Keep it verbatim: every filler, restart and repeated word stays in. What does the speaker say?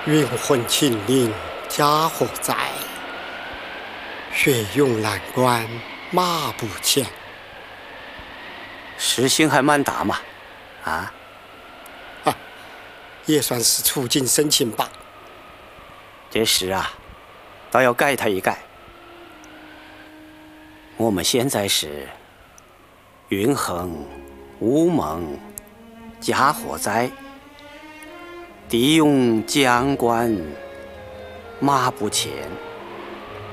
冤魂秦岭家何在？血涌蓝关马不前。 事情还蛮大嘛，啊？ 啊，也算是触景生情吧。 这事啊，倒要改他一改。我们现在是云横、乌蒙、家火灾、地涌、江关、马不前。